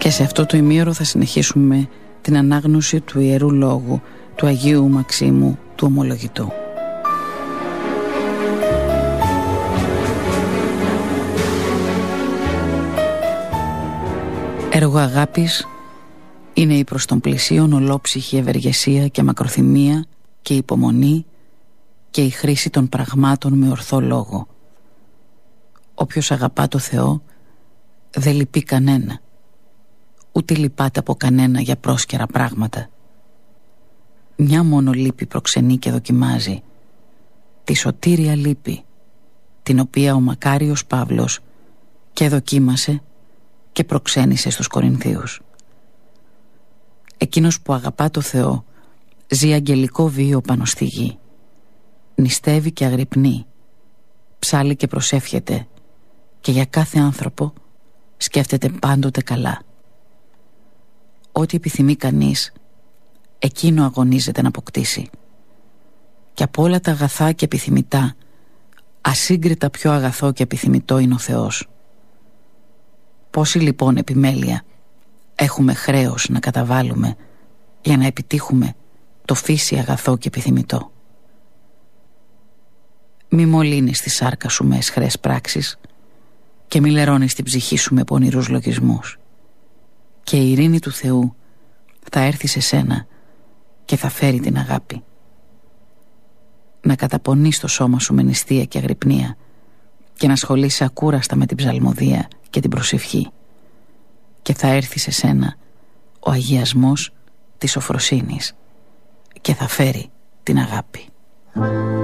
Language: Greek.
Και σε αυτό το ημίωρο θα συνεχίσουμε την ανάγνωση του Ιερού Λόγου του Αγίου Μαξίμου του Ομολογητού. Έργο αγάπης είναι η προς τον πλησίον ολόψυχη ευεργεσία και μακροθυμία και υπομονή και η χρήση των πραγμάτων με ορθό λόγο. Όποιος αγαπά το Θεό δεν λυπεί κανένα, ούτε λυπάται από κανένα για πρόσκαιρα πράγματα. Μια μόνο λύπη προξενεί και δοκιμάζει, τη σωτήρια λύπη, την οποία ο μακάριος Παύλος και δοκίμασε και προξένησε στους Κορινθίους. Εκείνος που αγαπά το Θεό ζει αγγελικό βίο πάνω στη γη, νηστεύει και αγρυπνεί, ψάλλει και προσεύχεται και για κάθε άνθρωπο σκέφτεται πάντοτε καλά. Ό,τι επιθυμεί κανείς, εκείνο αγωνίζεται να αποκτήσει. Και από όλα τα αγαθά και επιθυμητά, ασύγκριτα πιο αγαθό και επιθυμητό είναι ο Θεός. Πόση λοιπόν επιμέλεια έχουμε χρέος να καταβάλουμε για να επιτύχουμε το φύση αγαθό και επιθυμητό. Μη μολύνεις τη σάρκα σου με αισχρές πράξεις και μη λερώνεις την ψυχή σου με πονηρούς λογισμούς. Και η ειρήνη του Θεού θα έρθει σε σένα και θα φέρει την αγάπη. Να καταπονείς το σώμα σου με νηστεία και αγρυπνία και να ασχολείσαι ακούραστα με την ψαλμοδία και την προσευχή, και θα έρθει σε σένα ο αγιασμός της σοφροσύνης και θα φέρει την αγάπη.